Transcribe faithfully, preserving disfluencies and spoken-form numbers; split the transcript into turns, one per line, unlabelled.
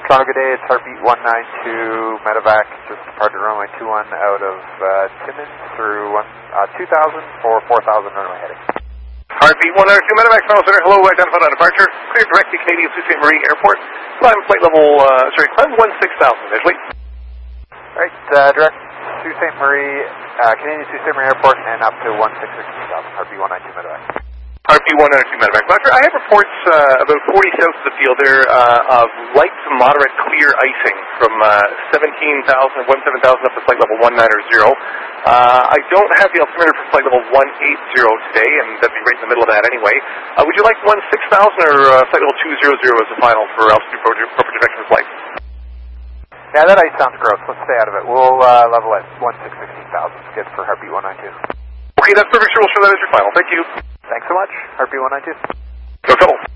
Toronto, good day. It's Heartbeat one nine two Medevac, just departed runway two one out of uh, Timmins through one, uh, two thousand for four thousand runway heading.
Heartbeat one nine two Medevac, Toronto Center, hello, identified on departure. Clear direct to Canadian Sault Ste. Marie Airport. Climb flight level, uh, sorry, climb one six thousand, visually.
Alright, uh, direct Sault Ste. Marie, uh, Canadian Sault Ste. Marie Airport and up to one six six thousand, Heartbeat one nine two Medevac.
Heartbeat one nine two Medevac. Doctor, I have reports uh, about forty south of the field there uh, of light to moderate clear icing from uh, seventeen thousand, seventeen thousand up to flight level one ninety. Uh, I don't have the altimeter for flight level one eighty today, and that'd be right in the middle of that anyway. Uh, would you like one six thousand or uh, flight level two hundred as a final for altitude projection flight?
Yeah, that ice sounds gross. Let's stay out of it. We'll uh, level at one six sixteen thousand. Good for Heartbeat one nine two.
Okay, that's perfect. Sure, we'll show that as your final. Thank you.
Thanks so much. Heartbeat one nine two.
No trouble.